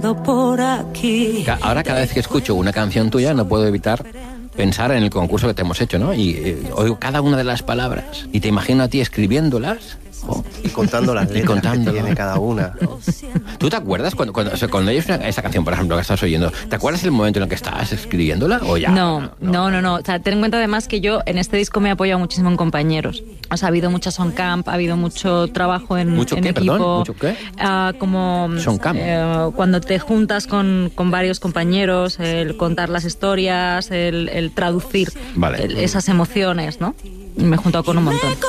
por aquí. Ahora cada vez que escucho una canción tuya no puedo evitar pensar en el concurso que te hemos hecho, ¿no? Y oigo cada una de las palabras y te imagino a ti escribiéndolas. Y contando las letras que tiene cada una. ¿Tú te acuerdas cuando oyes esa canción, por ejemplo, que estás oyendo? ¿Te acuerdas el momento en el que estabas escribiéndola o ya? No. O sea, ten en cuenta además que yo en este disco me he apoyado muchísimo en compañeros. O sea, ha habido mucha soundcamp, ha habido mucho trabajo en ¿Mucho qué, equipo. perdón? ¿Mucho qué? Como soundcamp. Cuando te juntas con varios compañeros, el contar las historias, el traducir esas emociones, ¿no? Me he juntado con un montón.